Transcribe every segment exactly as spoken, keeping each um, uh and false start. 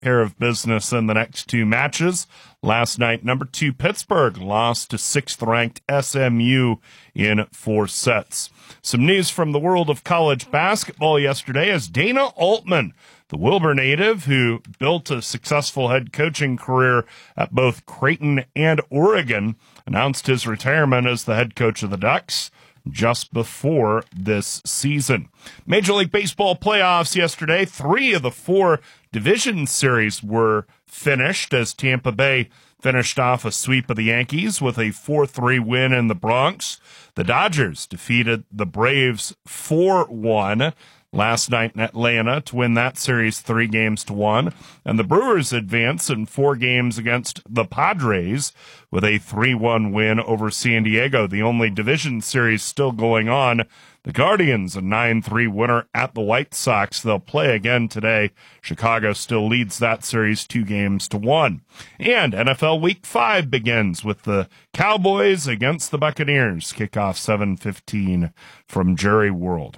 care of business in the next two matches. Last night, number two Pittsburgh lost to sixth-ranked S M U in four sets. Some news from the world of college basketball yesterday as Dana Altman, the Wilbur native who built a successful head coaching career at both Creighton and Oregon, announced his retirement as the head coach of the Ducks just before this season. Major League Baseball playoffs yesterday. Three of the four division series were finished as Tampa Bay finished off a sweep of the Yankees with a four three win in the Bronx. The Dodgers defeated the Braves four one last night in Atlanta to win that series three games to one. And the Brewers advance in four games against the Padres with a three one win over San Diego. The only division series still going on, the Guardians, a nine three winner at the White Sox. They'll play again today. Chicago still leads that series two games to one. And N F L Week five begins with the Cowboys against the Buccaneers. Kickoff seven fifteen from Jerry World.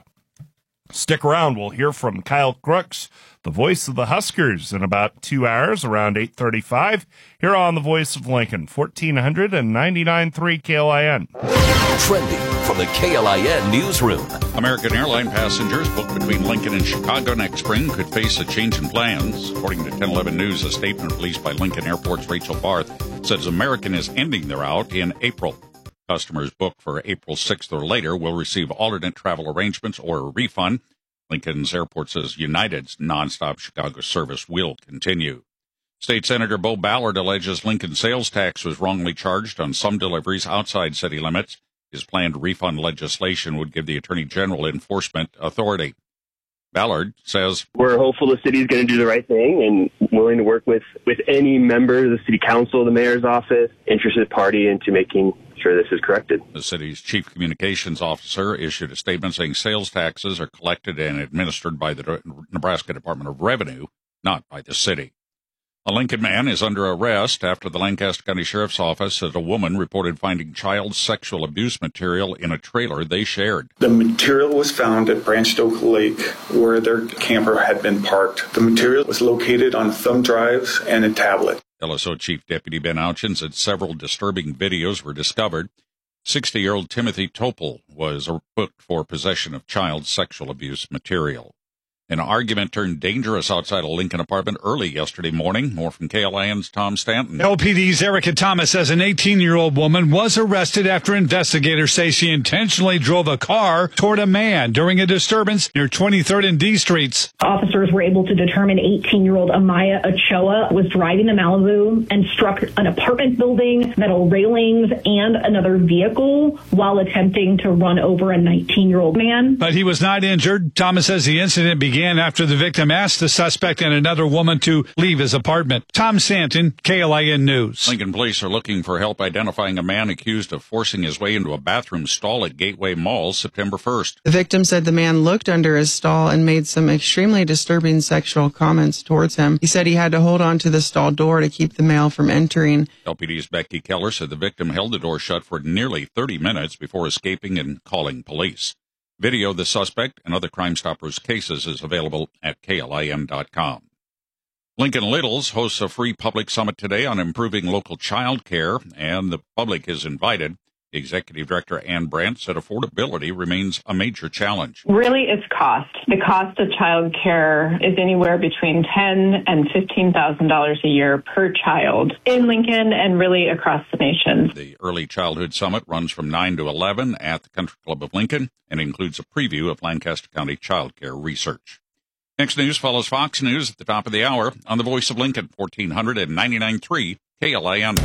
Stick around. We'll hear from Kyle Crooks, the voice of the Huskers, in about two hours, around eight thirty-five, here on The Voice of Lincoln, fourteen ninety-nine point three K L I N. Trending from the K L I N newsroom. American airline passengers booked between Lincoln and Chicago next spring could face a change in plans. According to ten eleven News, a statement released by Lincoln Airport's Rachel Barth says American is ending their route in April. Customers booked for April sixth or later will receive alternate travel arrangements or a refund. Lincoln's airport says United's nonstop Chicago service will continue. State Senator Bo Ballard alleges Lincoln sales tax was wrongly charged on some deliveries outside city limits. His planned refund legislation would give the Attorney General enforcement authority. Ballard says, we're hopeful the city is going to do the right thing and willing to work with, with any member of the city council, the mayor's office, interested party into making sure this is corrected. The city's chief communications officer issued a statement saying sales taxes are collected and administered by the Nebraska Department of Revenue, not by the city. A Lincoln man is under arrest after the Lancaster County Sheriff's Office said a woman reported finding child sexual abuse material in a trailer they shared. The material was found at Branched Oak Lake where their camper had been parked. The material was located on thumb drives and a tablet. L S O Chief Deputy Ben Ouchen said several disturbing videos were discovered. sixty-year-old Timothy Topol was booked for possession of child sexual abuse material. An argument turned dangerous outside a Lincoln apartment early yesterday morning. More from K L I N's Tom Stanton. L P D's Erica Thomas says an eighteen-year-old woman was arrested after investigators say she intentionally drove a car toward a man during a disturbance near twenty-third and D Streets. Officers were able to determine eighteen-year-old Amaya Ochoa was driving the Malibu and struck an apartment building, metal railings, and another vehicle while attempting to run over a nineteen-year-old man. But he was not injured. Thomas says the incident began after the victim asked the suspect and another woman to leave his apartment. Tom Stanton, K L I N News. Lincoln police are looking for help identifying a man accused of forcing his way into a bathroom stall at Gateway Mall September first. The victim said the man looked under his stall and made some extremely disturbing sexual comments towards him. He said he had to hold on to the stall door to keep the male from entering. L P D's Becky Keller said the victim held the door shut for nearly thirty minutes before escaping and calling police. Video of the suspect and other Crime Stoppers cases is available at K L I N dot com. Lincoln Littles hosts a free public summit today on improving local child care, and the public is invited. Executive Director Ann Brandt said affordability remains a major challenge. Really, it's cost. The cost of child care is anywhere between ten thousand dollars and fifteen thousand dollars a year per child in Lincoln and really across the nation. The Early Childhood Summit runs from nine to eleven at the Country Club of Lincoln and includes a preview of Lancaster County child care research. Next news follows Fox News at the top of the hour on the Voice of Lincoln, fourteen ninety-nine point three K L I N.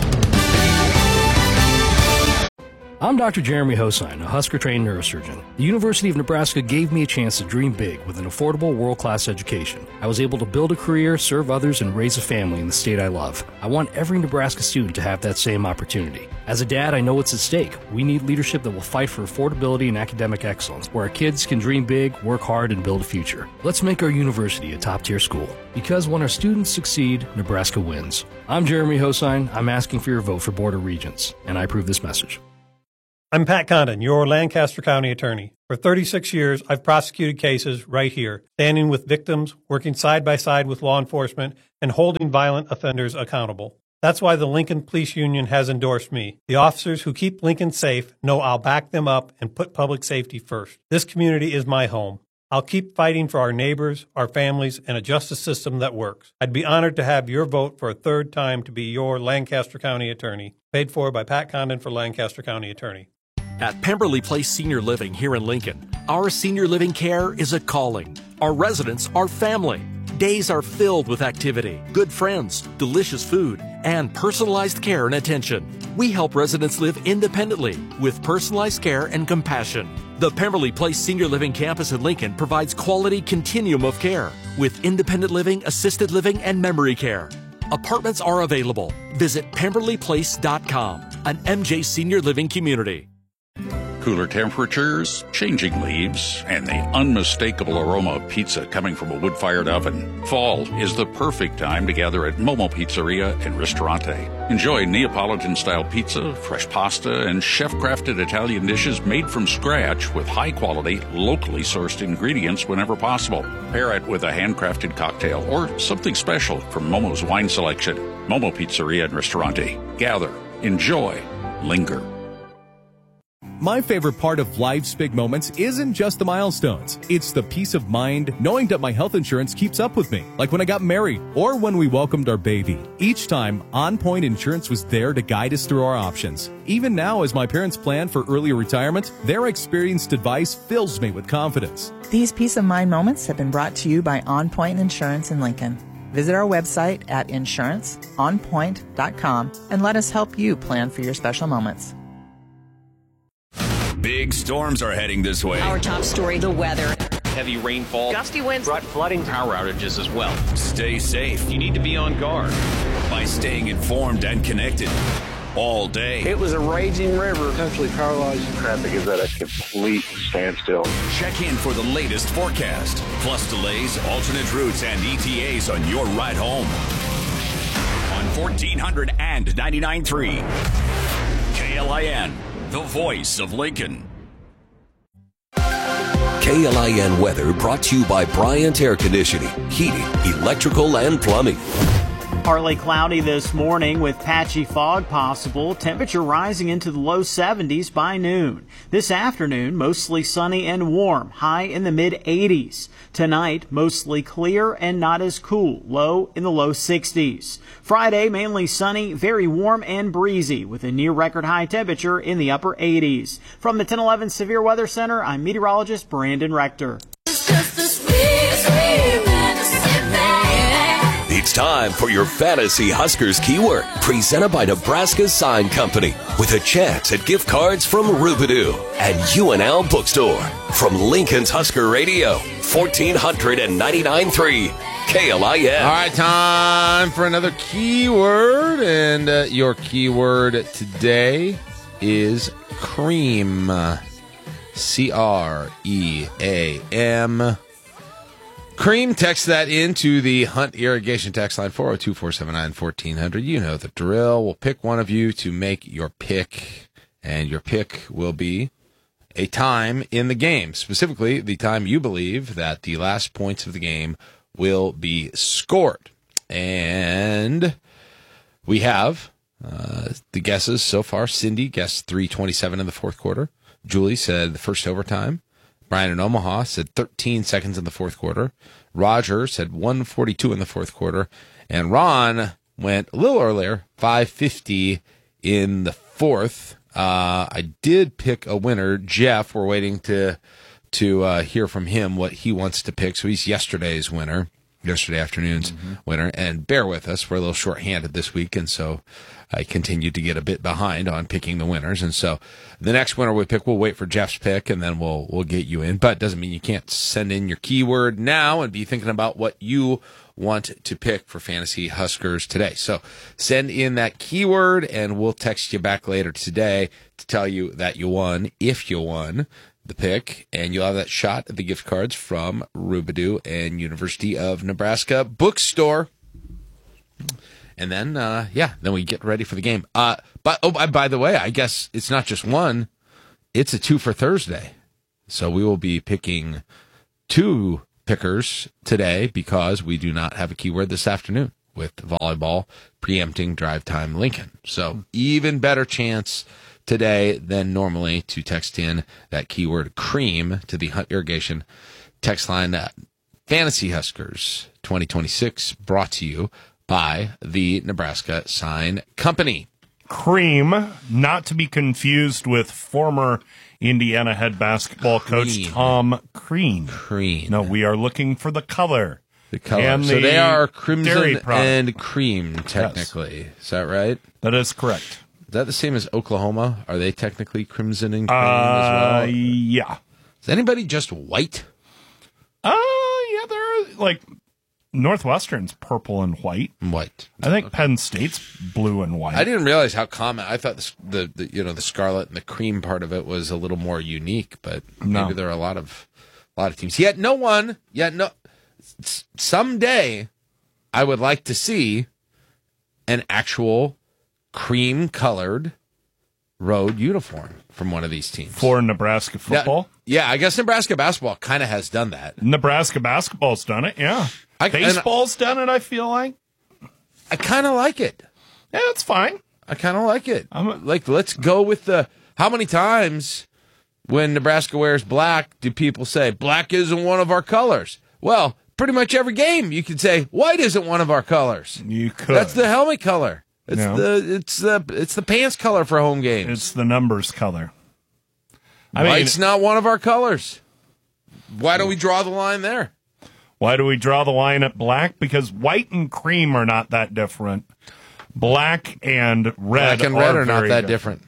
I'm Doctor Jeremy Hosine, a Husker-trained neurosurgeon. The University of Nebraska gave me a chance to dream big with an affordable world-class education. I was able to build a career, serve others, and raise a family in the state I love. I want every Nebraska student to have that same opportunity. As a dad, I know what's at stake. We need leadership that will fight for affordability and academic excellence, where our kids can dream big, work hard, and build a future. Let's make our university a top-tier school. Because when our students succeed, Nebraska wins. I'm Jeremy Hosine. I'm asking for your vote for Board of Regents, and I approve this message. I'm Pat Condon, your Lancaster County attorney. For thirty-six years, I've prosecuted cases right here, standing with victims, working side by side with law enforcement, and holding violent offenders accountable. That's why the Lincoln Police Union has endorsed me. The officers who keep Lincoln safe know I'll back them up and put public safety first. This community is my home. I'll keep fighting for our neighbors, our families, and a justice system that works. I'd be honored to have your vote for a third time to be your Lancaster County attorney. Paid for by Pat Condon for Lancaster County Attorney. At Pemberley Place Senior Living here in Lincoln, our senior living care is a calling. Our residents are family. Days are filled with activity, good friends, delicious food, and personalized care and attention. We help residents live independently with personalized care and compassion. The Pemberley Place Senior Living Campus in Lincoln provides quality continuum of care with independent living, assisted living, and memory care. Apartments are available. Visit pemberley place dot com, an M J Senior Living community. Cooler temperatures, changing leaves, and the unmistakable aroma of pizza coming from a wood-fired oven. Fall is the perfect time to gather at Momo Pizzeria and Ristorante. Enjoy Neapolitan-style pizza, fresh pasta, and chef-crafted Italian dishes made from scratch with high-quality, locally sourced ingredients whenever possible. Pair it with a handcrafted cocktail or something special from Momo's wine selection. Momo Pizzeria and Ristorante. Gather, enjoy, linger. My favorite part of life's big moments isn't just the milestones. It's the peace of mind knowing that my health insurance keeps up with me, like when I got married or when we welcomed our baby. Each time, On Point Insurance was there to guide us through our options. Even now, as my parents plan for earlier retirement, their experienced advice fills me with confidence. These peace of mind moments have been brought to you by On Point Insurance in Lincoln. Visit our website at insurance on point dot com and let us help you plan for your special moments. Big storms are heading this way. Our top story, the weather. Heavy rainfall, gusty winds, brought flooding, power outages as well. Stay safe. You need to be on guard by staying informed and connected all day. It was a raging river. Potentially paralyzed. Traffic is at a complete standstill. Check in for the latest forecast, plus delays, alternate routes, and E T As on your ride home. On fourteen hundred and ninety-nine point three K L I N. The voice of Lincoln. K L I N weather brought to you by Bryant Air Conditioning, Heating, Electrical, and Plumbing. Partly cloudy this morning with patchy fog possible. Temperature rising into the low seventies by noon. This afternoon, mostly sunny and warm, high in the mid eighties. Tonight, mostly clear and not as cool, low in the low sixties. Friday, mainly sunny, very warm and breezy with a near record high temperature in the upper eighties. From the ten eleven Severe Weather Center, I'm meteorologist Brandon Rector. It's time for your Fantasy Huskers keyword, presented by Nebraska Sign Company, with a chance at gift cards from Rubidoo and U N L Bookstore. From Lincoln's Husker Radio, fourteen ninety-nine point three K L I N. All right, time for another keyword, and uh, your keyword today is cream. C R E A M. Cream. Text that into the Hunt Irrigation text line four oh two, four seven nine, fourteen hundred. You know the drill. We'll pick one of you to make your pick, and your pick will be a time in the game, specifically the time you believe that the last points of the game will be scored. And we have uh, the guesses so far. Cindy guessed three twenty-seven in the fourth quarter. Julie said the first overtime. Brian in Omaha said thirteen seconds in the fourth quarter. Roger said one forty-two in the fourth quarter. And Ron went a little earlier, five fifty in the fourth. Uh, I did pick a winner. Jeff, we're waiting to to uh, hear from him what he wants to pick. So he's yesterday's winner, yesterday afternoon's mm-hmm. winner. And bear with us, we're a little short-handed this week, and so I continued to get a bit behind on picking the winners. And so the next winner we pick, we'll wait for Jeff's pick, and then we'll we'll get you in. But it doesn't mean you can't send in your keyword now and be thinking about what you want to pick for Fantasy Huskers today. So send in that keyword, and we'll text you back later today to tell you that you won, if you won the pick, and you'll have that shot at the gift cards from Rubidoo and University of Nebraska Bookstore. And then, uh, yeah, then we get ready for the game. Uh, but oh, by, by the way, I guess it's not just one. it's a two for Thursday. So we will be picking two pickers today because we do not have a keyword this afternoon with volleyball preempting Drive Time Lincoln. So even better chance today than normally to text in that keyword cream to the Hunt Irrigation text line. Uh, Fantasy Huskers twenty twenty-six brought to you by the Nebraska Sign Company. Cream, not to be confused with former Indiana head basketball coach Crean. Tom Crean. Crean. No, we are looking for the color. The color. And so the they are dairy crimson product. and cream, technically. Yes. Is that right? That is correct. Is that the same as Oklahoma? Are they technically crimson and cream Uh, as well? yeah. Is anybody just white? Uh, yeah, they're like Northwestern's purple and white. White. I think Penn State's blue and white. I didn't realize how common. I thought the, the, the you know the scarlet and the cream part of it was a little more unique, but No. maybe there are a lot of a lot of teams. Yet no one. Yet no. s- Someday, I would like to see an actual cream colored road uniform from one of these teams for Nebraska football. Now, yeah, I guess Nebraska basketball kind of has done that. Nebraska basketball's done it. Yeah, I- baseball's done it. I feel like I kind of like it. Yeah, it's fine. I kind of like it. I'm like, let's go with the. How many times when Nebraska wears black do people say black isn't one of our colors? Well, pretty much every game you could say white isn't one of our colors. You could. That's the helmet color. It's No. the it's the it's the pants color for home games. It's the numbers color. I White's mean, not one of our colors. Why don't we draw the line there? Why do we draw the line at black? Because white and cream are not that different. Black and red, Black and red are, are not very that different.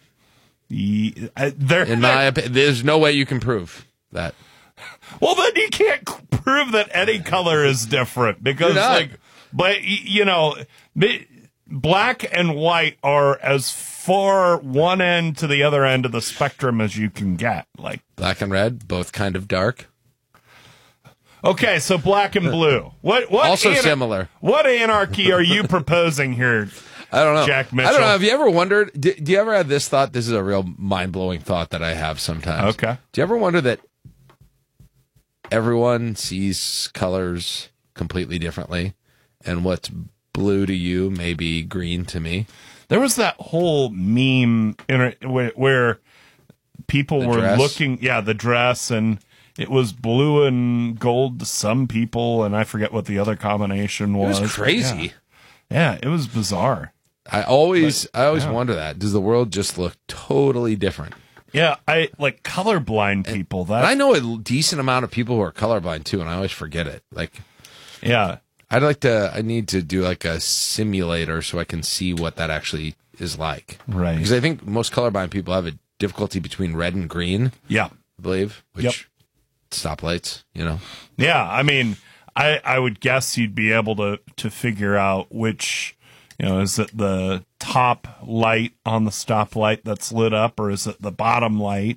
Ye- uh, they're, In my opinion, there's no way you can prove that. well, then you can't c- prove that any color is different because, You're not. like, but y- you know, b- black and white are as far one end to the other end of the spectrum as you can get. Like, Black and red, both kind of dark. okay, so black and blue. What? What? Also anar- similar. What anarchy are you proposing here? I don't know. Jack Mitchell. I don't know. Have you ever wondered? Do, do you ever have this thought? This is a real mind blowing thought that I have sometimes. Okay. Do you ever wonder that everyone sees colors completely differently, and what's blue to you may be green to me? There was that whole meme in a, where, where people The were dress? looking, yeah, the dress, and it was blue and gold to some people, and I forget what the other combination It was. was crazy. Yeah, yeah, it was bizarre. I always, But, I always yeah. wonder that. Does the world just look totally different? Yeah, I like colorblind people. That And I know a decent amount of people who are colorblind too, and I always forget it. Like, yeah, I'd like to. I need to do like a simulator so I can see what that actually is like. Right. Because I think most colorblind people have a difficulty between red and green. Yeah. I believe. Which Yep. stoplights, you know. yeah. I mean, I I would guess you'd be able to to figure out which. You know, is it the top light on the stoplight that's lit up, or is it the bottom light?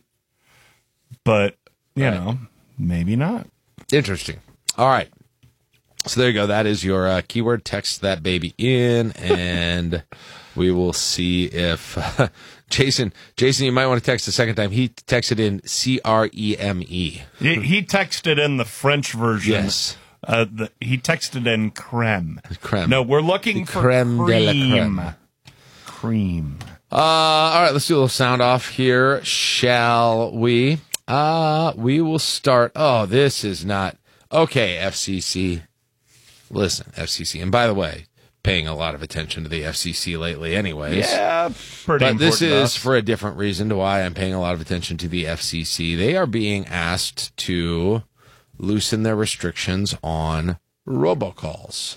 But, you Right. know, maybe not. Interesting. All right. So there you go. That is your uh, keyword. Text that baby in, and we will see if uh, Jason. Jason, you might want to text a second time. He texted in C R E M E. He, he texted in the French version. Yes. Uh, the, he texted in creme. Creme. No, we're looking The for creme de la cream. creme. Cream. Uh, all right, let's do a little sound off here, shall we? Uh, we will start. Oh, this is not okay. F C C. Listen, F C C. And by the way, paying a lot of attention to the F C C lately, anyways. Yeah, pretty But this important to is us. for a different reason to why I'm paying a lot of attention to the F C C. They are being asked to loosen their restrictions on robocalls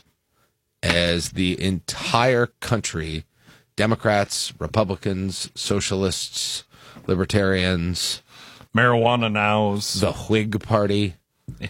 as the entire country, Democrats, Republicans, socialists, libertarians, marijuana nows, the Whig Party,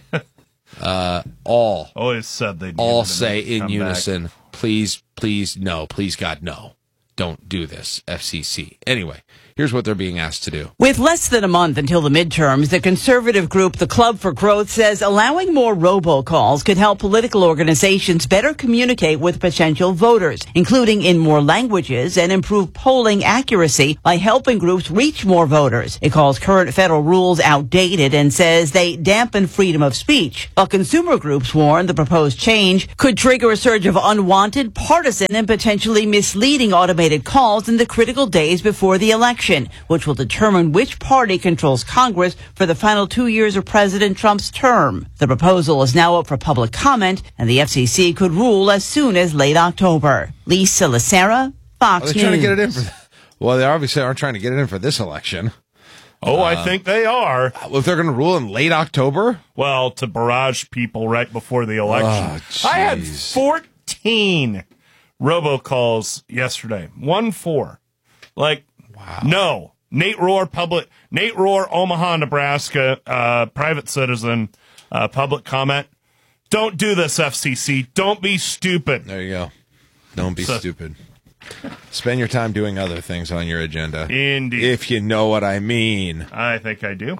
uh, all always said they all needed to say make a in comeback. unison, please, please, no, please, God, no. don't do this, F C C. Anyway, here's what they're being asked to do. With less than a month until the midterms, the conservative group, the Club for Growth, says allowing more robocalls could help political organizations better communicate with potential voters, including in more languages, and improve polling accuracy by helping groups reach more voters. It calls current federal rules outdated and says they dampen freedom of speech. While consumer groups warn the proposed change could trigger a surge of unwanted, partisan, and potentially misleading automated calls in the critical days before the election, which will determine which party controls Congress for the final two years of President Trump's term. The proposal is now up for public comment, and the F C C could rule as soon as late October. Lisa Lacera, Fox Are they News. trying to get it in for? Well, they obviously aren't trying to get it in for this election. Oh, I Uh, think they are. If they're going to rule in late October? Well, to barrage people right before the election. Oh, I had fourteen robocalls yesterday. One four. Like, wow. No. Nate Rohr, public. Nate Rohr, Omaha, Nebraska, uh, private citizen, uh, public comment. Don't do this, F C C. Don't be stupid. There you go. Don't be So- stupid. Spend your time doing other things on your agenda. Indeed. If you know what I mean. I think I do.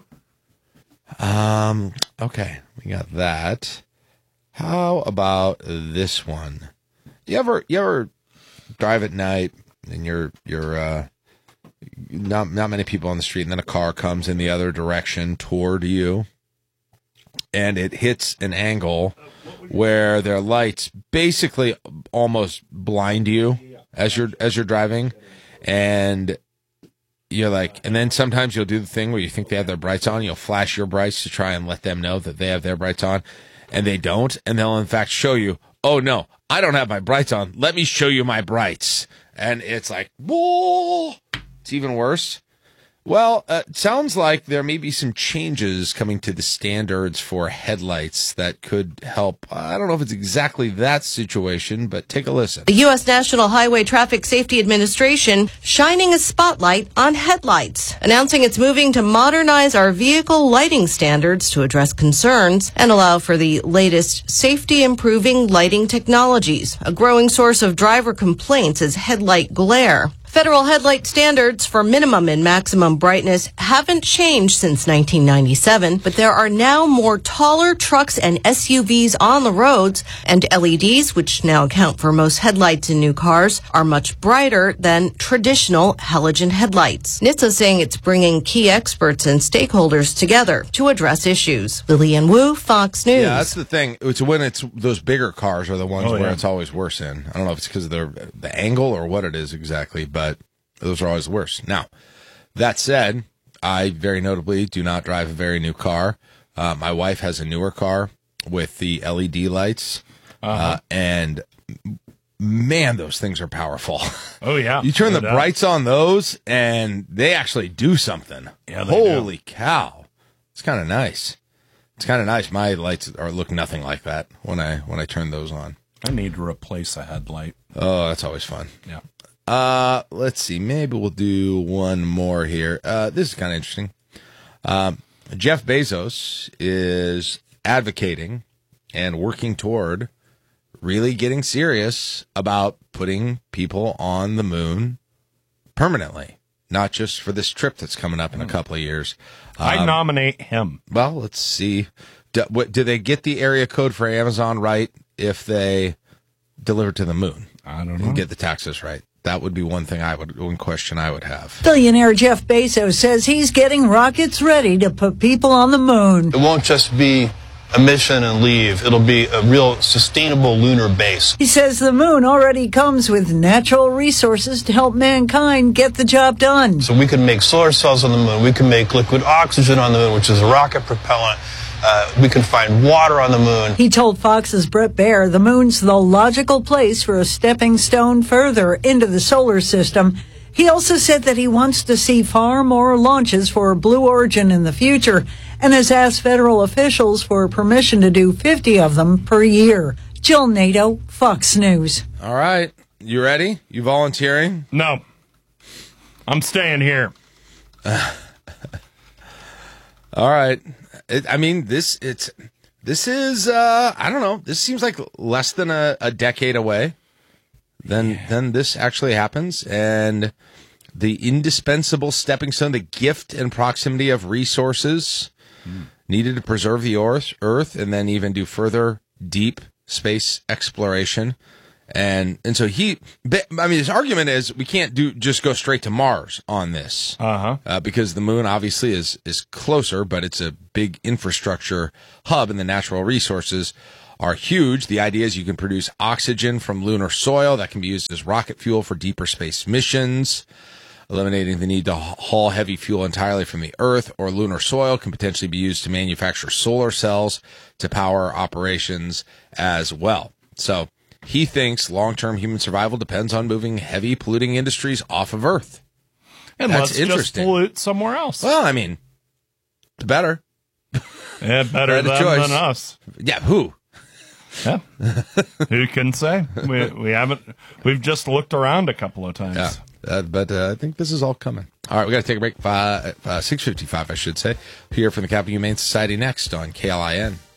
Um. Okay, we got that. How about this one? You ever you ever drive at night and you're you're uh, not not many people on the street, and then a car comes in the other direction toward you, and it hits an angle where their lights basically almost blind you as you're as you're driving, and you're like, and then sometimes you'll do the thing where you think they have their brights on, you'll flash your brights to try and let them know that they have their brights on, and they don't, and they'll in fact show you, oh no, I don't have my brights on, let me show you my brights. And it's like, whoa, it's even worse. Well, uh, it sounds like there may be some changes coming to the standards for headlights that could help. I don't know if it's exactly that situation, but take a listen. The U S National Highway Traffic Safety Administration shining a spotlight on headlights, announcing it's moving to modernize our vehicle lighting standards to address concerns and allow for the latest safety-improving lighting technologies. A growing source of driver complaints is headlight glare. Federal headlight standards for minimum and maximum brightness haven't changed since nineteen ninety-seven, but there are now more taller trucks and S U Vs on the roads, and L E Ds, which now account for most headlights in new cars, are much brighter than traditional halogen headlights. N H T S A saying it's bringing key experts and stakeholders together to address issues. Lillian Wu, Fox News. Yeah, that's the thing. It's when it's those bigger cars are the ones Oh, where yeah. it's always worse in. I don't know if it's because of the the angle or what it is exactly, but those are always worse. Now, that said, I very notably do not drive a very new car. Uh, my wife has a newer car with the L E D lights, uh Uh-huh. and man, those things are powerful. Oh, yeah. You turn No the doubt. brights on those, and they actually do something. Yeah, they Holy cow! It's kind of nice. It's kind of nice. My lights are look nothing like that when I when I turn those on. I need to replace a headlight. Oh, that's always fun. Yeah. Uh, let's see. Maybe we'll do one more here. Uh, this is kind of interesting. Um, Jeff Bezos is advocating and working toward really getting serious about putting people on the moon permanently, not just for this trip that's coming up in a couple of years. I Um, nominate him. Well, let's see. Do, what, do they get the area code for Amazon right if they deliver to the moon? I don't And get the taxes right. That would be one thing I would, one question I would have. Billionaire Jeff Bezos says he's getting rockets ready to put people on the moon. It won't just be a mission and leave. It'll be a real sustainable lunar base. He says the moon already comes with natural resources to help mankind get the job done. So we can make solar cells on the moon. We can make liquid oxygen on the moon, which is a rocket propellant. Uh, we can find water on the moon. He told Fox's Brett Baer the moon's the logical place for a stepping stone further into the solar system. He also said that he wants to see far more launches for Blue Origin in the future and has asked federal officials for permission to do fifty of them per year. Jill Nato, Fox News. All right. You ready? You volunteering? No. I'm staying here. All right. It, I mean, this it's this is uh, I don't know. This seems like less than a, a decade away. then then this actually happens, and the indispensable stepping stone, the gift and proximity of resources mm. needed to preserve the earth, earth, and then even do further deep space exploration. And and so he, I mean, his argument is we can't do just go straight to Mars on this, uh-huh. uh, because the moon obviously is is closer, but it's a big infrastructure hub, and the natural resources are huge. The idea is you can produce oxygen from lunar soil that can be used as rocket fuel for deeper space missions, eliminating the need to haul heavy fuel entirely from the Earth, or lunar soil can potentially be used to manufacture solar cells to power operations as well. So he thinks long-term human survival depends on moving heavy polluting industries off of Earth. And That's let's interesting. just pollute somewhere else. Well, I mean, it's better. Yeah, better than, than us. Yeah, who? Yeah. Who can say? We we haven't. We've just looked around a couple of times. Yeah, uh, but uh, I think this is all coming. All right, we got to take a break. Five, uh, six fifty-five, I should say. Here from the Capital Humane Society next on K L I N.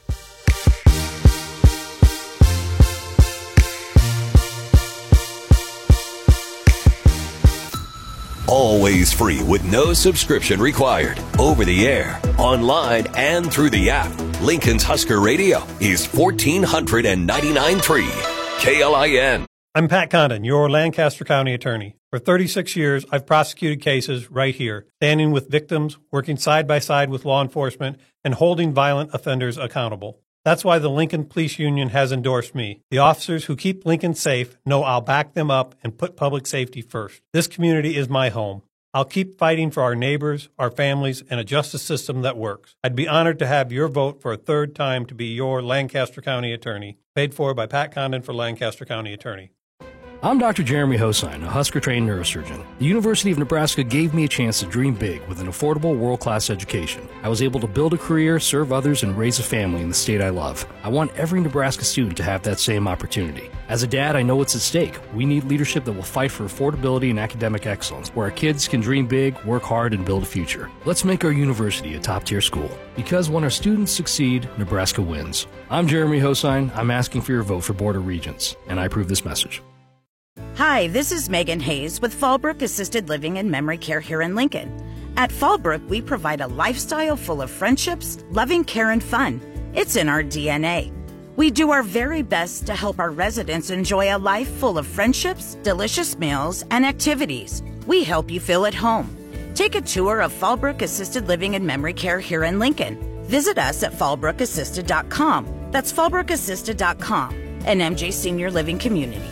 Always free with no subscription required. Over the air, online, and through the app. Lincoln's Husker Radio is fourteen ninety-nine point three K L I N. I'm Pat Condon, your Lancaster County attorney. For thirty-six years, I've prosecuted cases right here, standing with victims, working side by side with law enforcement, and holding violent offenders accountable. That's why the Lincoln Police Union has endorsed me. The officers who keep Lincoln safe know I'll back them up and put public safety first. This community is my home. I'll keep fighting for our neighbors, our families, and a justice system that works. I'd be honored to have your vote for a third time to be your Lancaster County attorney. Paid for by Pat Condon for Lancaster County Attorney. I'm Doctor Jeremy Hosine, a Husker-trained neurosurgeon. The University of Nebraska gave me a chance to dream big with an affordable, world-class education. I was able to build a career, serve others, and raise a family in the state I love. I want every Nebraska student to have that same opportunity. As a dad, I know what's at stake. We need leadership that will fight for affordability and academic excellence, where our kids can dream big, work hard, and build a future. Let's make our university a top-tier school. Because when our students succeed, Nebraska wins. I'm Jeremy Hosine. I'm asking for your vote for Board of Regents, and I approve this message. Hi, this is Megan Hayes with Fallbrook Assisted Living and Memory Care here in Lincoln. At Fallbrook, we provide a lifestyle full of friendships, loving care, and fun. It's in our D N A. We do our very best to help our residents enjoy a life full of friendships, delicious meals, and activities. We help you feel at home. Take a tour of Fallbrook Assisted Living and Memory Care here in Lincoln. Visit us at fallbrook assisted dot com. That's fallbrook assisted dot com, an M J Senior Living community.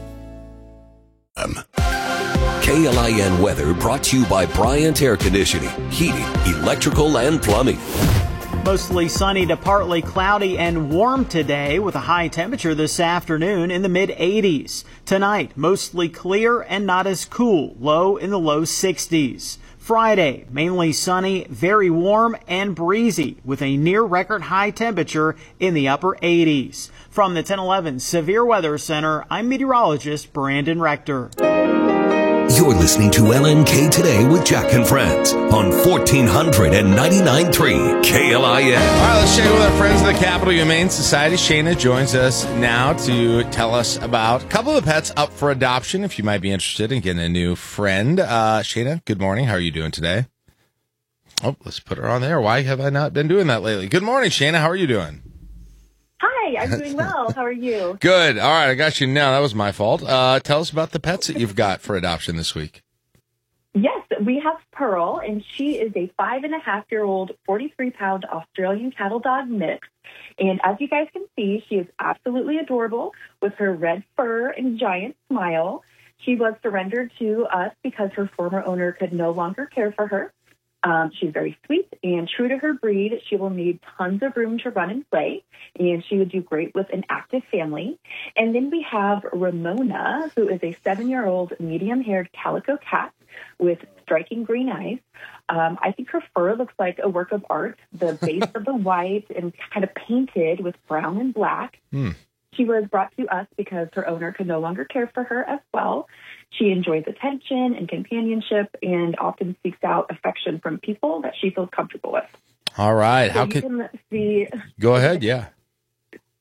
K L I N weather brought to you by Bryant Air Conditioning, Heating, Electrical, and Plumbing. Mostly sunny to partly cloudy and warm today with a high temperature this afternoon in the mid eighties. Tonight, mostly clear and not as cool, low in the low sixties. Friday, mainly sunny, very warm and breezy with a near record high temperature in the upper eighties. From the ten eleven Severe Weather Center, I'm meteorologist Brandon Rector. You're listening to L N K Today with Jack and Friends on fourteen ninety-nine point three K L I N. All right, let's check with our friends of the Capital Humane Society. Shayna joins us now to tell us about a couple of pets up for adoption, if you might be interested in getting a new friend. Uh, Shayna, good morning. How are you doing today? Oh, let's put her on there. Why have I not been doing that lately? Good morning, Shayna. How are you doing? Hi, I'm doing well. How are you? Good. All right, I got you now. That was my fault. Uh, tell us about the pets that you've got for adoption this week. Yes, we have Pearl, and she is a five and a half year old, forty-three pound Australian cattle dog mix. And as you guys can see, she is absolutely adorable with her red fur and giant smile. She was surrendered to us because her former owner could no longer care for her. Um, she's very sweet and true to her breed. She will need tons of room to run and play, and she would do great with an active family. And then we have Ramona, who is a seven-year-old medium-haired calico cat with striking green eyes. Um, I think her fur looks like a work of art, the base of the white and kind of painted with brown and black. Hmm. She was brought to us because her owner could no longer care for her as well. She enjoys attention and companionship and often seeks out affection from people that she feels comfortable with. All right. So How you can... can see... Go ahead, yeah.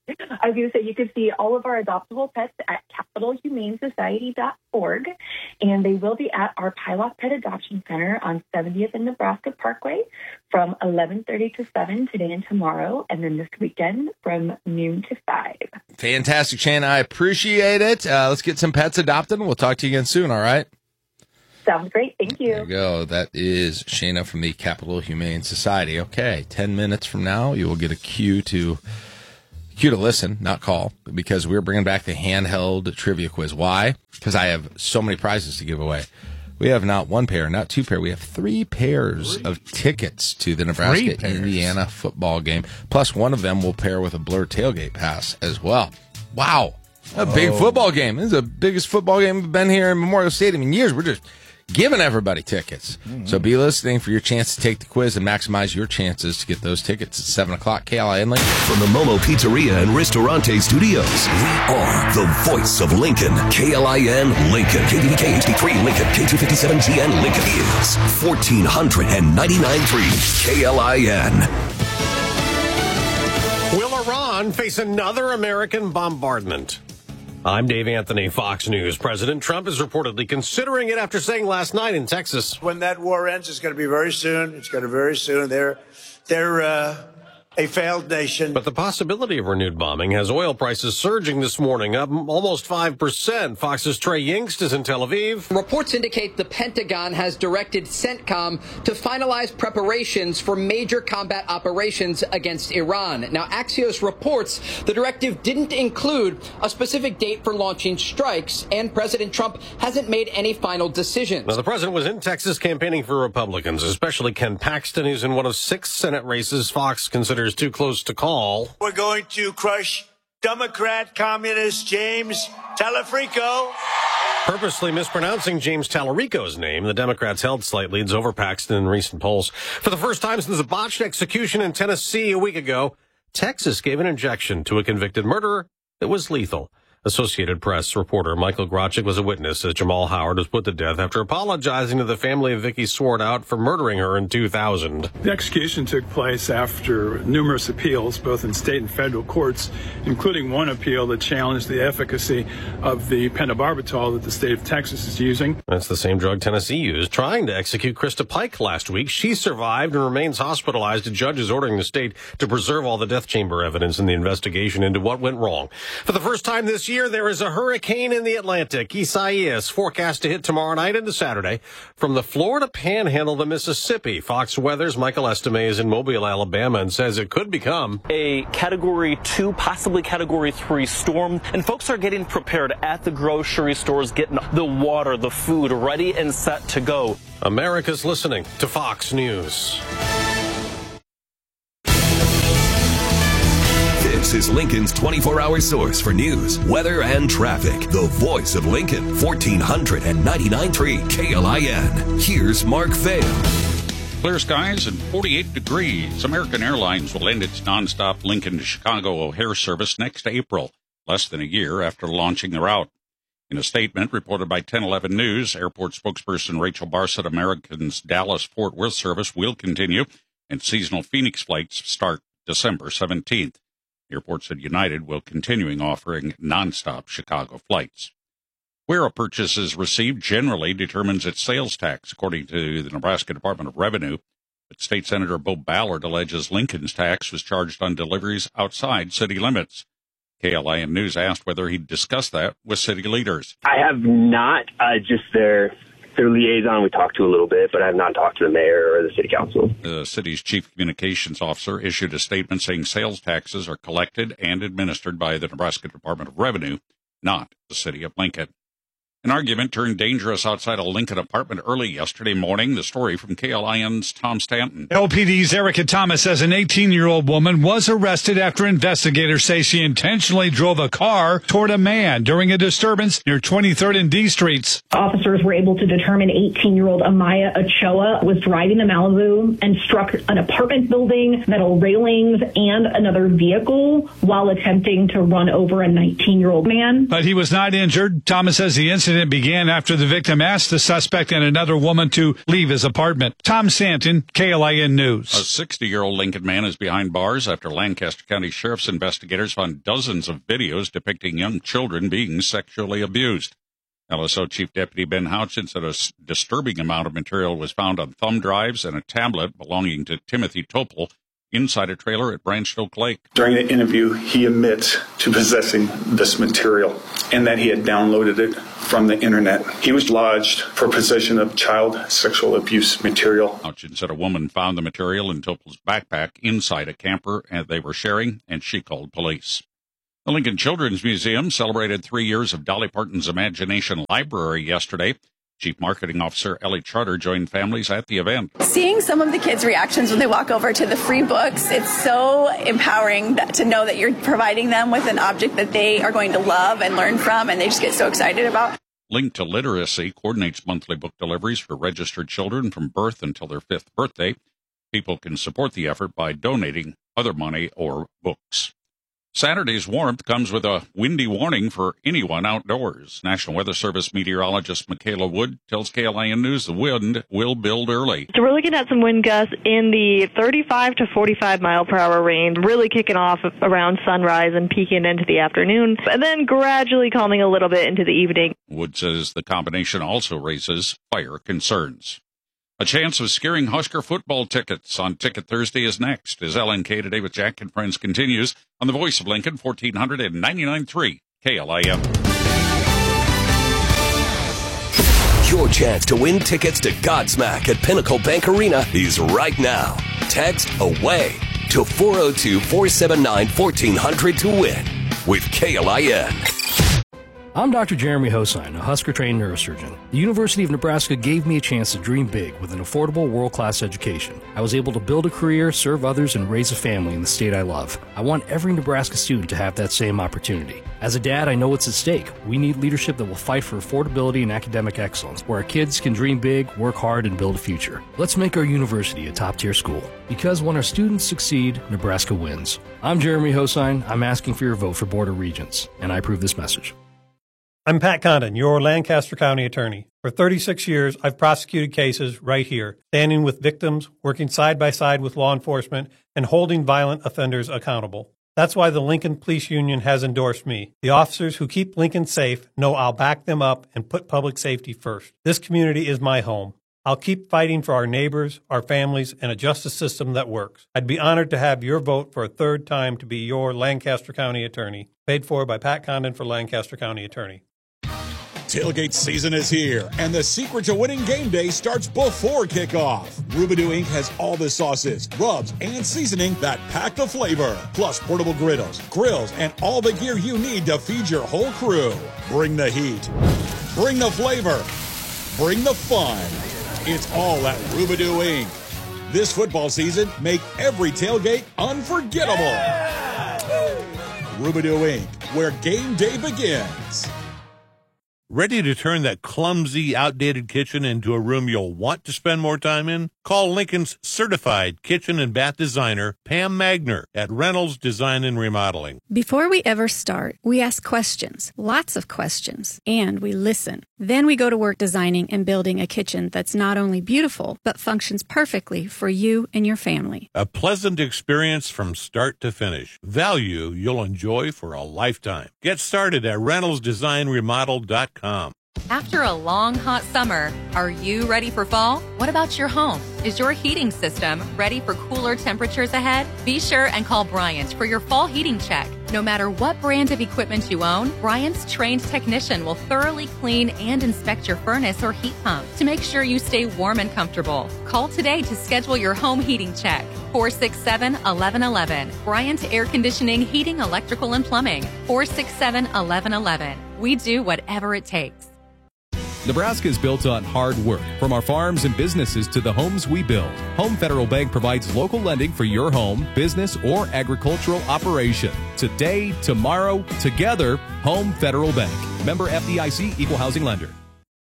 I was going to say you can see all of our adoptable pets at capital humane society dot org, and they will be at our Pylok Pet Adoption Center on seventieth and Nebraska Parkway from eleven thirty to seven today and tomorrow, and then this weekend from noon to five. Fantastic, Shana. I appreciate it. Uh, let's get some pets adopted, and we'll talk to you again soon, all right? Sounds great. Thank you. There you go. That is Shana from the Capital Humane Society. Okay, ten minutes from now, you will get a cue to cue to listen, not call, because we're bringing back the handheld trivia quiz. Why? Because I have so many prizes to give away. We have not one pair, not two pair. We have three pairs of tickets to the Nebraska-Indiana football game. Plus, one of them will pair with a Blur tailgate pass as well. Wow. A big Oh. football game. This is the biggest football game we've been here in Memorial Stadium in years. We're just giving everybody tickets. Mm-hmm. So be listening for your chance to take the quiz and maximize your chances to get those tickets at seven o'clock. K L I N Lincoln. From the Momo Pizzeria and Ristorante Studios, we are the voice of Lincoln. K L I N Lincoln. K D D K H D three Lincoln. K two fifty-seven G N Lincoln is fourteen ninety-nine point three K L I N. Will Iran face another American bombardment? I'm Dave Anthony, Fox News. President Trump is reportedly considering it after saying last night in Texas, when that war ends, it's going to be very soon. It's going to be very soon. They're, they're uh, a failed nation. But the possibility of renewed bombing has oil prices surging this morning, up almost five percent. Fox's Trey Yingst is in Tel Aviv. Reports indicate the Pentagon has directed CENTCOM to finalize preparations for major combat operations against Iran. Now, Axios reports the directive didn't include a specific date for launching strikes, and President Trump hasn't made any final decisions. Now, the president was in Texas campaigning for Republicans, especially Ken Paxton, who's in one of six Senate races Fox considers too close to call. We're going to crush Democrat communist James Talafrico. Purposely mispronouncing James Tallarico's name, the Democrats held slight leads over Paxton in recent polls. For the first time since a botched execution in Tennessee a week ago, Texas gave an injection to a convicted murderer that was lethal. Associated Press reporter Michael Grotchik was a witness as Jamal Howard was put to death after apologizing to the family of Vicky Swartout for murdering her in two thousand. The execution took place after numerous appeals, both in state and federal courts, including one appeal that challenged the efficacy of the pentobarbital that the state of Texas is using. That's the same drug Tennessee used trying to execute Krista Pike last week. She survived and remains hospitalized. A judge is ordering the state to preserve all the death chamber evidence in the investigation into what went wrong. For the first time this year, there is a hurricane in the Atlantic. Isaias forecast to hit tomorrow night into Saturday from the Florida Panhandle to Mississippi. Fox Weather's Michael Estime is in Mobile, Alabama, and says it could become a Category two, possibly Category three storm. And folks are getting prepared at the grocery stores, getting the water, the food ready and set to go. America's listening to Fox News. This is Lincoln's twenty-four hour source for news, weather, and traffic. The voice of Lincoln, fourteen ninety-nine point three K L I N. Here's Mark Vail. Clear skies and forty-eight degrees. American Airlines will end its nonstop Lincoln to Chicago O'Hare service next April, less than a year after launching the route. In a statement reported by ten eleven News, airport spokesperson Rachel Barr said American's Dallas-Fort Worth service will continue, and seasonal Phoenix flights start December seventeenth. The airport said United will continuing offering nonstop Chicago flights. Where a purchase is received generally determines its sales tax, according to the Nebraska Department of Revenue. But State Senator Bo Ballard alleges Lincoln's tax was charged on deliveries outside city limits. K L I N News asked whether he'd discuss that with city leaders. I have not, uh, just their their liaison we talked to a little bit, but I have not talked to the mayor or the city council. The city's chief communications officer issued a statement saying sales taxes are collected and administered by the Nebraska Department of Revenue, not the city of Lincoln. An argument turned dangerous outside a Lincoln apartment early yesterday morning. The story from K L I N's Tom Stanton. L P D's Erica Thomas says an eighteen-year-old woman was arrested after investigators say she intentionally drove a car toward a man during a disturbance near twenty-third and D Streets. Officers were able to determine eighteen-year-old Amaya Ochoa was driving the Malibu and struck an apartment building, metal railings, and another vehicle while attempting to run over a nineteen-year-old man. But he was not injured. Thomas says the incident incident began after the victim asked the suspect and another woman to leave his apartment. Tom Santon, K L I N News. A sixty-year-old Lincoln man is behind bars after Lancaster County Sheriff's investigators found dozens of videos depicting young children being sexually abused. L S O Chief Deputy Ben Houchin said a disturbing amount of material was found on thumb drives and a tablet belonging to Timothy Topol inside a trailer at Branched Oak Lake. During the interview, he admits to possessing this material and that he had downloaded it from the internet. He was lodged for possession of child sexual abuse material. Houchin said a woman found the material in Topol's backpack inside a camper and they were sharing, and she called police. The Lincoln Children's Museum celebrated three years of Dolly Parton's Imagination Library yesterday. Chief Marketing Officer Ellie Charter joined families at the event. Seeing some of the kids' reactions when they walk over to the free books, it's so empowering that, to know that you're providing them with an object that they are going to love and learn from, and they just get so excited about. Link to Literacy coordinates monthly book deliveries for registered children from birth until their fifth birthday. People can support the effort by donating other money or books. Saturday's warmth comes with a windy warning for anyone outdoors. National Weather Service meteorologist Michaela Wood tells K L I N News the wind will build early. So we're looking at some wind gusts in the thirty-five to forty-five mile per hour range, really kicking off around sunrise and peaking into the afternoon, and then gradually calming a little bit into the evening. Wood says the combination also raises fire concerns. A chance of scaring Husker football tickets on Ticket Thursday is next, as L N K Today with Jack and Friends continues on the Voice of Lincoln, fourteen ninety-nine point three K L I M. Your chance to win tickets to Godsmack at Pinnacle Bank Arena is right now. Text AWAY to four oh two, four seven nine, one four hundred to win with K L I N. I'm Doctor Jeremy Hosine, a Husker-trained neurosurgeon. The University of Nebraska gave me a chance to dream big with an affordable, world-class education. I was able to build a career, serve others, and raise a family in the state I love. I want every Nebraska student to have that same opportunity. As a dad, I know what's at stake. We need leadership that will fight for affordability and academic excellence, where our kids can dream big, work hard, and build a future. Let's make our university a top-tier school. Because when our students succeed, Nebraska wins. I'm Jeremy Hosine. I'm asking for your vote for Board of Regents, and I approve this message. I'm Pat Condon, your Lancaster County attorney. For thirty-six years, I've prosecuted cases right here, standing with victims, working side by side with law enforcement, and holding violent offenders accountable. That's why the Lincoln Police Union has endorsed me. The officers who keep Lincoln safe know I'll back them up and put public safety first. This community is my home. I'll keep fighting for our neighbors, our families, and a justice system that works. I'd be honored to have your vote for a third time to be your Lancaster County attorney. Paid for by Pat Condon for Lancaster County Attorney. Tailgate season is here, and the secret to winning game day starts before kickoff. Rubidoo Incorporated has all the sauces, rubs, and seasoning that pack the flavor, plus portable griddles, grills, and all the gear you need to feed your whole crew. Bring the heat. Bring the flavor. Bring the fun. It's all at Rubidoo Incorporated. This football season, make every tailgate unforgettable. Yeah! Rubidoo Incorporated, where game day begins. Ready to turn that clumsy, outdated kitchen into a room you'll want to spend more time in? Call Lincoln's certified kitchen and bath designer, Pam Magner, at Reynolds Design and Remodeling. Before we ever start, we ask questions, lots of questions, and we listen. Then we go to work designing and building a kitchen that's not only beautiful, but functions perfectly for you and your family. A pleasant experience from start to finish. Value you'll enjoy for a lifetime. Get started at reynolds design remodel dot com. After a long, hot summer, are you ready for fall? What about your home? Is your heating system ready for cooler temperatures ahead? Be sure and call Bryant for your fall heating check. No matter what brand of equipment you own, Bryant's trained technician will thoroughly clean and inspect your furnace or heat pump to make sure you stay warm and comfortable. Call today to schedule your home heating check. four six seven, one one one one. Bryant Air Conditioning, Heating, Electrical, and Plumbing. four six seven, one one one one. We do whatever it takes. Nebraska is built on hard work. From our farms and businesses to the homes we build, Home Federal Bank provides local lending for your home, business, or agricultural operation. Today, tomorrow, together, Home Federal Bank. Member F D I C, Equal Housing Lender.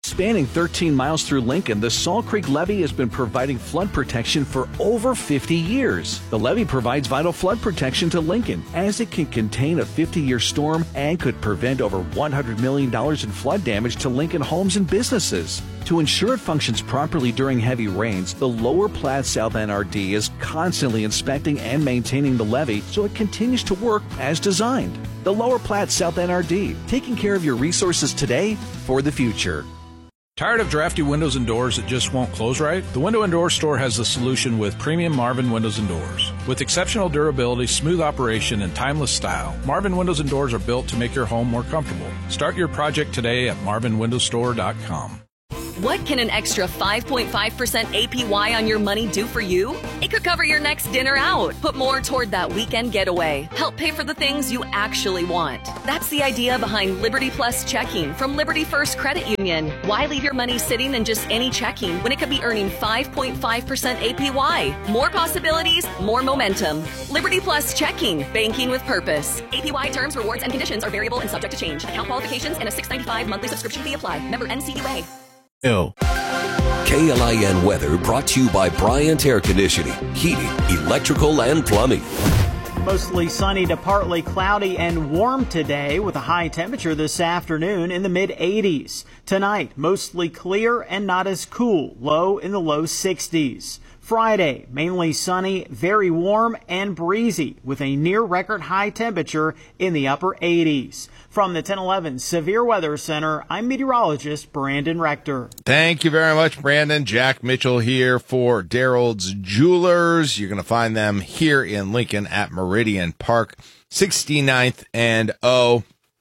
Spanning thirteen miles through Lincoln, the Salt Creek Levee has been providing flood protection for over fifty years. The levee provides vital flood protection to Lincoln, as it can contain a fifty-year storm and could prevent over one hundred million dollars in flood damage to Lincoln homes and businesses. To ensure it functions properly during heavy rains, the Lower Platte South N R D is constantly inspecting and maintaining the levee so it continues to work as designed. The Lower Platte South N R D, taking care of your resources today for the future. Tired of drafty windows and doors that just won't close right? The Window and Door Store has the solution with premium Marvin Windows and Doors. With exceptional durability, smooth operation, and timeless style, Marvin Windows and Doors are built to make your home more comfortable. Start your project today at marvin window store dot com. What can an extra five point five percent A P Y on your money do for you? It could cover your next dinner out, put more toward that weekend getaway, help pay for the things you actually want. That's the idea behind Liberty Plus Checking from Liberty First Credit Union. Why leave your money sitting in just any checking when it could be earning five point five percent A P Y? More possibilities, more momentum. Liberty Plus Checking, banking with purpose. A P Y terms, rewards, and conditions are variable and subject to change. Account qualifications and a six dollars and ninety-five cents monthly subscription fee apply. Member N C U A. K L I N weather brought to you by Bryant Air Conditioning, Heating, Electrical, and Plumbing. Mostly sunny to partly cloudy and warm today with a high temperature this afternoon in the mid eighties. Tonight, mostly clear and not as cool, low in the low sixties. Friday, mainly sunny, very warm and breezy with a near record high temperature in the upper eighties. From the ten eleven Severe Weather Center, I'm meteorologist Brandon Rector. Thank you very much, Brandon. Jack Mitchell here for Daryl's Jewelers. You're going to find them here in Lincoln at Meridian Park, sixty-ninth and O.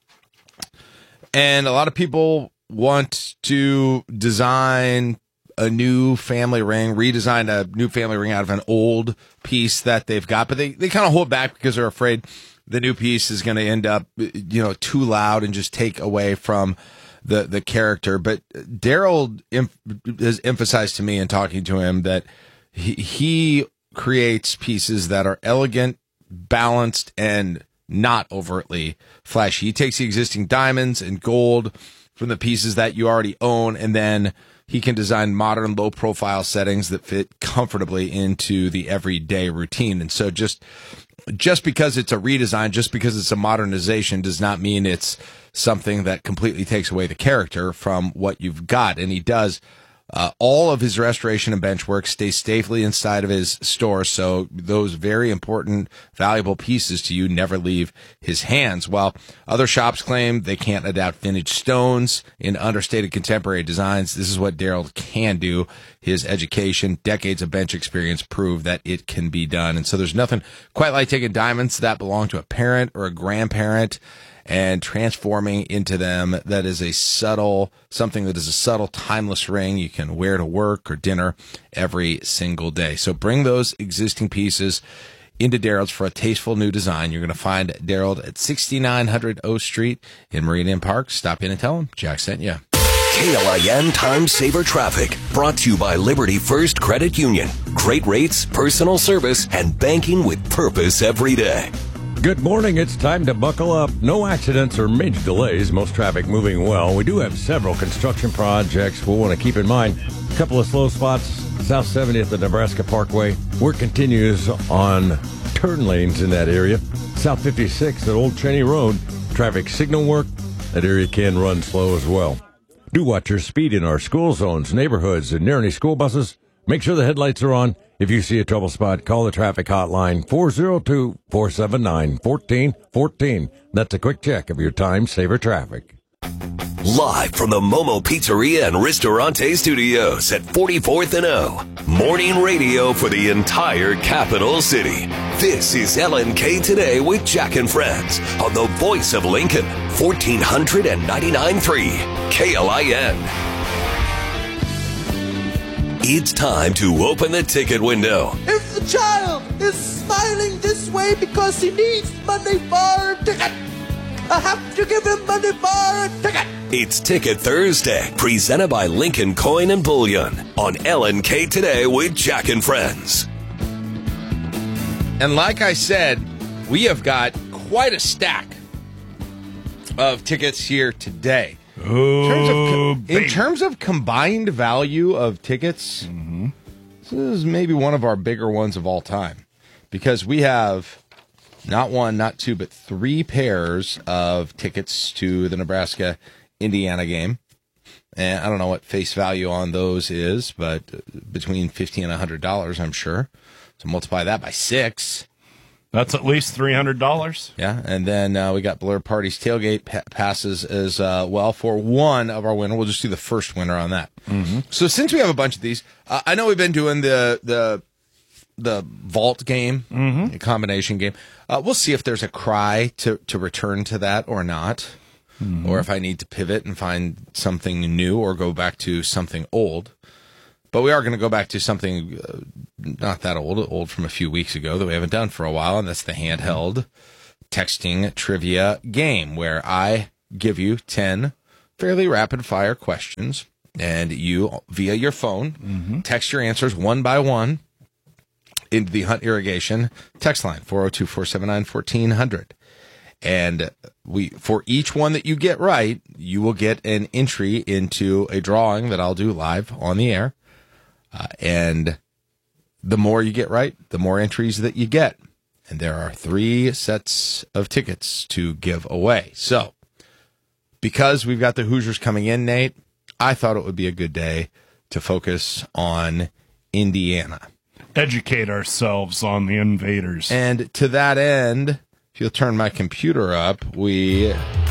And a lot of people want to design a new family ring, redesign a new family ring out of an old piece that they've got, but they, they kind of hold back because they're afraid the new piece is going to end up, you know, too loud and just take away from the, the character. But Daryl em- has emphasized to me in talking to him that he, he creates pieces that are elegant, balanced, and not overtly flashy. He takes the existing diamonds and gold from the pieces that you already own, and then he can design modern low-profile settings that fit comfortably into the everyday routine. And so just just because it's a redesign, just because it's a modernization, does not mean it's something that completely takes away the character from what you've got. And he does. Uh, all of his restoration and bench work stays safely inside of his store, so those very important, valuable pieces to you never leave his hands. While other shops claim they can't adapt vintage stones into understated contemporary designs, this is what Daryl can do. His education, decades of bench experience prove that it can be done. And so there's nothing quite like taking diamonds that belong to a parent or a grandparent and transforming into them that is a subtle, something that is a subtle, timeless ring you can wear to work or dinner every single day. So bring those existing pieces into Daryl's for a tasteful new design. You're going to find Daryl at sixty-nine hundred O Street in Meridian Park. Stop in and tell him Jack sent you. K L I N Time Saver Traffic, brought to you by Liberty First Credit Union. Great rates, personal service, and banking with purpose every day. Good morning. It's time to buckle up. No accidents or major delays. Most traffic moving well. We do have several construction projects we'll want to keep in mind. A couple of slow spots. South seventieth at Nebraska Parkway. Work continues on turn lanes in that area. South fifty-six at Old Cheney Road. Traffic signal work. That area can run slow as well. Do watch your speed in our school zones, neighborhoods, and near any school buses. Make sure the headlights are on. If you see a trouble spot, call the traffic hotline four oh two, four seven nine, one four one four. That's a quick check of your time saver traffic. Live from the Momo Pizzeria and Ristorante Studios at forty-fourth and O. Morning radio for the entire capital city. This is L N K Today with Jack and Friends on the voice of Lincoln, fourteen ninety-nine point three K L I N. It's time to open the ticket window. If the child is smiling this way because he needs money for a ticket, I have to give him money for a ticket. It's Ticket Thursday, presented by Lincoln Coin and Bullion on L N K Today with Jack and Friends. And like I said, we have got quite a stack of tickets here today. Oh, in terms of, in baby. terms of combined value of tickets, mm-hmm. this is maybe one of our bigger ones of all time, because we have not one, not two, but three pairs of tickets to the Nebraska-Indiana game. And I don't know what face value on those is, but between fifty dollars and one hundred dollars, I'm sure. So multiply that by six. That's at least three hundred dollars. Yeah, and then uh, we got Blair Party's tailgate pa- passes as uh, well for one of our winner. We'll just do the first winner on that. Mm-hmm. So since we have a bunch of these, uh, I know we've been doing the the the vault game, mm-hmm. the combination game. Uh, we'll see if there's a cry to, to return to that or not, mm-hmm. or if I need to pivot and find something new or go back to something old. But we are going to go back to something uh, not that old, old from a few weeks ago that we haven't done for a while, and that's the handheld texting trivia game, where I give you ten fairly rapid-fire questions, and you, via your phone, mm-hmm. text your answers one by one into the Hunt Irrigation text line, four oh two, four seven nine, one four zero zero. And we, for each one that you get right, you will get an entry into a drawing that I'll do live on the air. Uh, and the more you get right, the more entries that you get. And there are three sets of tickets to give away. So, because we've got the Hoosiers coming in, Nate, I thought it would be a good day to focus on Indiana. Educate ourselves on the invaders. And to that end, if you'll turn my computer up, we,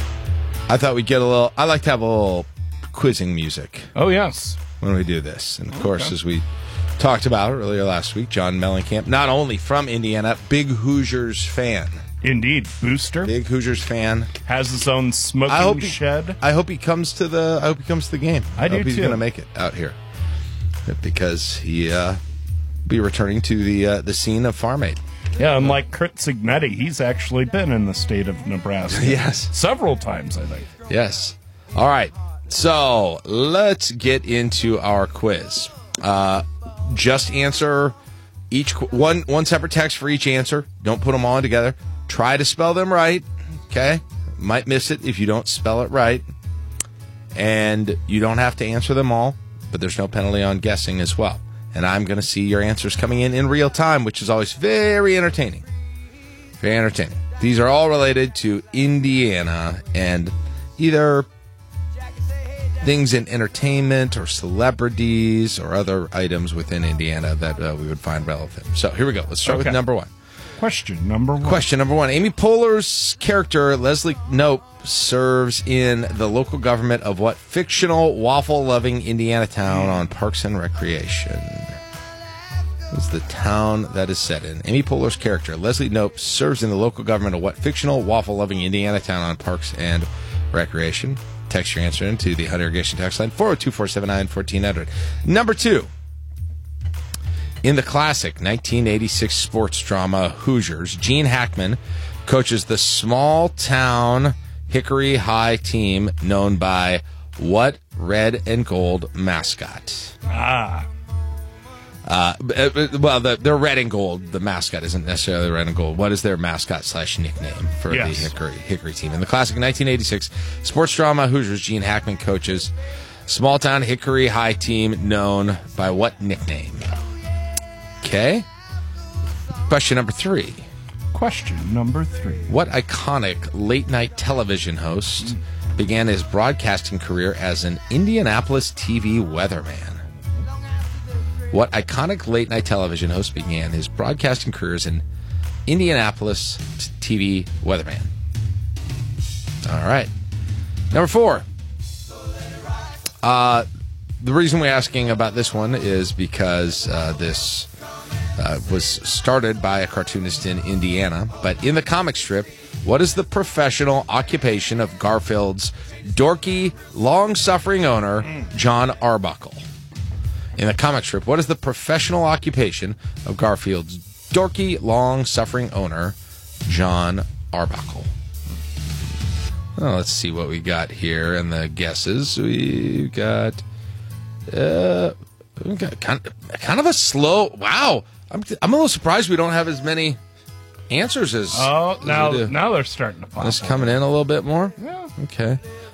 I thought we'd get a little, I like to have a little quizzing music. Oh, yes. When we do this. And of Okay. course, as we talked about earlier last week, John Mellencamp, not only from Indiana, big Hoosiers fan. Indeed, Booster. Big Hoosiers fan. Has his own smoking I hope he, shed. I hope he comes to the I hope he comes to the game. I do hope he's too. going to make it out here. Because he uh be returning to the uh, the scene of Farm Aid. Yeah, unlike Kurt Signetti, he's actually been in the state of Nebraska. Yes. Several times, I think. Yes. All right. So let's get into our quiz. Uh, just answer each qu- one one separate text for each answer. Don't put them all together. Try to spell them right. Okay. Might miss it if you don't spell it right. And you don't have to answer them all, but there's no penalty on guessing as well. And I'm going to see your answers coming in in real time, which is always very entertaining. Very entertaining. These are all related to Indiana and either things in entertainment or celebrities or other items within Indiana that uh, we would find relevant. So here we go. Let's start Okay. with number one. Question number one. Question number one. Amy Poehler's character, Leslie Knope, serves in the local government of what fictional waffle-loving Indiana town on Parks and Recreation? Is the town that is set in. Amy Poehler's character, Leslie Knope, serves in the local government of what fictional waffle-loving Indiana town on Parks and Recreation? Text your answer into the Hunt Irrigation text line, four oh two, four seven nine, one four zero zero. Number two. In the classic nineteen eighty-six sports drama Hoosiers, Gene Hackman coaches the small-town Hickory High team known by what red and gold mascot? Ah. Uh, well, the, they're red and gold. The mascot isn't necessarily red and gold. What is their mascot slash nickname for Yes. the Hickory Hickory team? In the classic nineteen eighty-six sports drama Hoosiers, Gene Hackman coaches small-town Hickory High team known by what nickname? Okay. Question number three. Question number three. What iconic late-night television host began his broadcasting career as an Indianapolis T V weatherman? What iconic late-night television host began his broadcasting career as an Indianapolis T V weatherman? All right. Number four. Uh, the reason we're asking about this one is because uh, this uh, was started by a cartoonist in Indiana. But in the comic strip, what is the professional occupation of Garfield's dorky, long-suffering owner, John Arbuckle? In the comic strip, what is the professional occupation of Garfield's dorky, long-suffering owner, John Arbuckle? Well, let's see what we got here and the guesses. We've got, uh, we've got kind of, kind of a slow. Wow, I'm I'm a little surprised we don't have as many answers as. Oh, as now we do. now they're starting to pop. It's coming in a little bit more. Yeah. Okay.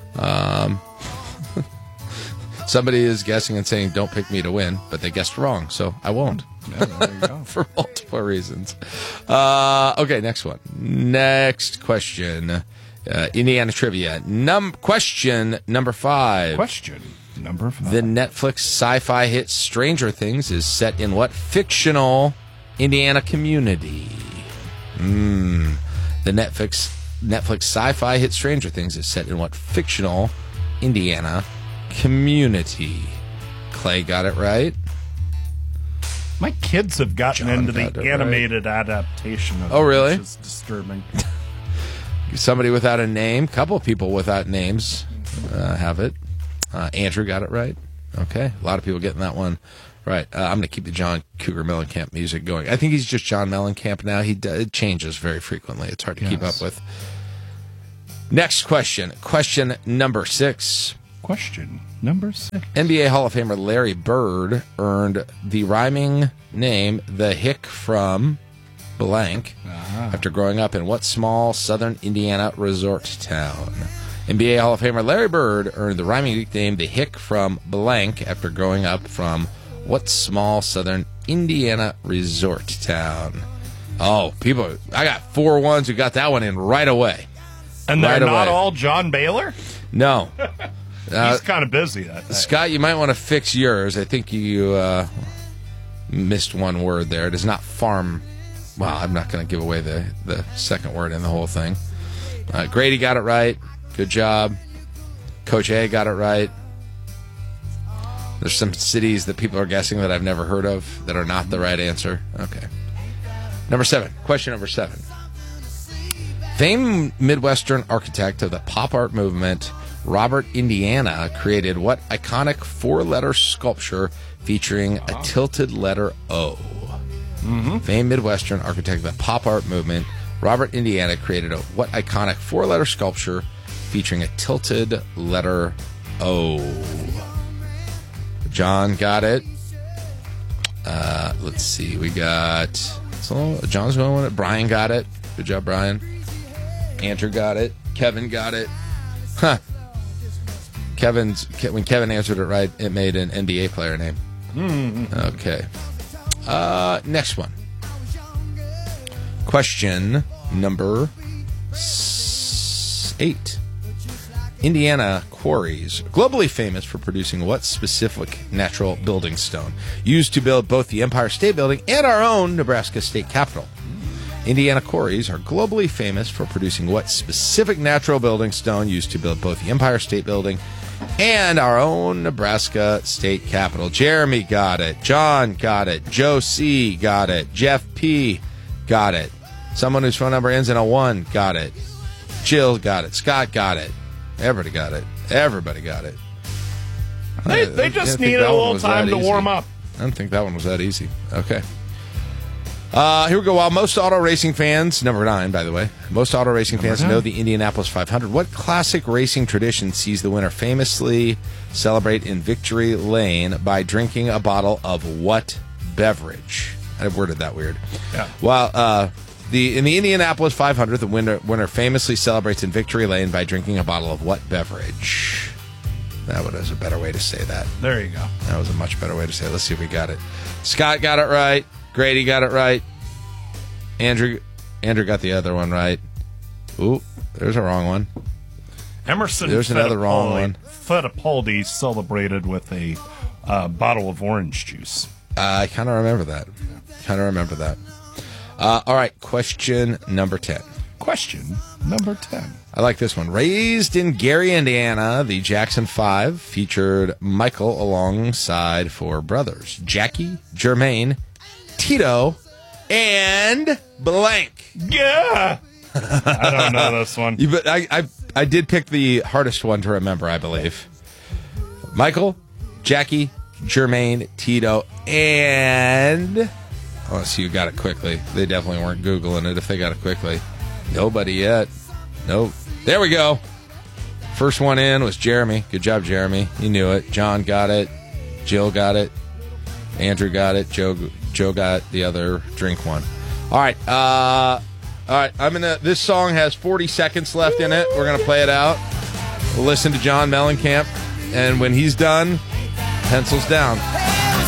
Um, somebody is guessing and saying, don't pick me to win, but they guessed wrong, so I won't. Yeah, there you go. For multiple reasons. Uh, okay, next one. Next question. Uh, Indiana trivia. Num- question number five. Question number five. The Netflix sci-fi hit Stranger Things is set in what fictional Indiana community? Mm. The Netflix Netflix sci-fi hit Stranger Things is set in what fictional Indiana community? Clay got it right. My kids have gotten John into got the it animated adaptation of Oh, it, really? which is disturbing. Somebody without a name. Couple of people without names uh, have it. Uh, Andrew got it right. Okay. A lot of people getting that one right. Uh, I'm going to keep the John Cougar Mellencamp music going. I think he's just John Mellencamp now. He does, it changes very frequently. It's hard to Yes. keep up with. Next question. Question number six. Question number six. N B A Hall of Famer Larry Bird earned the rhyming name The Hick from blank Ah. after growing up in what small southern Indiana resort town? N B A Hall of Famer Larry Bird earned the rhyming nickname The Hick from blank after growing up from what small southern Indiana resort town? Oh, people, I got four ones who got that one in right away. And they're Right not away. all John Baylor? No. Uh, He's kind of busy that day. Scott, you might want to fix yours. I think you uh, missed one word there. It is not farm. Well, I'm not going to give away the, the second word in the whole thing. Uh, Grady got it right. Good job. Coach A got it right. There's some cities that people are guessing that I've never heard of that are not the right answer. Okay. Number seven. Question number seven. Famed Midwestern architect of the pop art movement, Robert Indiana, created what iconic four-letter sculpture featuring a tilted letter O? Mm-hmm. Famed Midwestern architect of the pop art movement, Robert Indiana, created a what iconic four-letter sculpture featuring a tilted letter O? John got it. Uh, let's see. We got... So John's going with it. Brian got it. Good job, Brian. Andrew got it. Kevin got it. Huh. Kevin's when Kevin answered it right, it made an N B A player name. Mm-hmm. Okay. Uh, next one. Question number s- eight. Indiana quarries, globally famous for producing what specific natural building stone used to build both the Empire State Building and our own Nebraska State Capitol? Indiana quarries are globally famous for producing what specific natural building stone used to build both the Empire State Building and our own Nebraska State Capitol? Jeremy got it. John got it. Joe C. got it. Jeff P. got it. Someone whose phone number ends in a one got it. Jill got it. Scott got it. Everybody got it. Everybody got it. They, I- they I just didn't think needed a that one little was time that to easy. warm up. I don't think that one was that easy. Okay. Uh, here we go. While most auto racing fans, number nine, by the way, most auto racing Number fans nine. know the Indianapolis five hundred, what classic racing tradition sees the winner famously celebrate in Victory Lane by drinking a bottle of what beverage? I worded that weird. Yeah. While uh, the in the Indianapolis five hundred, the winner, winner famously celebrates in Victory Lane by drinking a bottle of what beverage? That was a better way to say that. There you go. That was a much better way to say it. Let's see if we got it. Scott got it right. Grady got it right. Andrew Andrew got the other one right. Ooh, there's a wrong one. Emerson There's another wrong one. Fittipaldi celebrated with a uh, bottle of orange juice. Uh, I kind of remember that. Kind of remember that. Uh, all right, question number ten. Question number ten. I like this one. Raised in Gary, Indiana, the Jackson Five featured Michael alongside four brothers, Jackie, Jermaine, Tito, and blank. Yeah. I don't know this one. You, but I, I, I did pick the hardest one to remember, I believe. Michael, Jackie, Jermaine, Tito, and... Oh, so you got it quickly. They definitely weren't Googling it if they got it quickly. Nobody yet. Nope. There we go. First one in was Jeremy. Good job, Jeremy. You knew it. John got it. Jill got it. Andrew got it. Joe Joe got the other drink one. All right. Uh, all right. I'm gonna. This song has forty seconds left in it. We're gonna play it out. We'll listen to John Mellencamp, and when he's done, pencils down.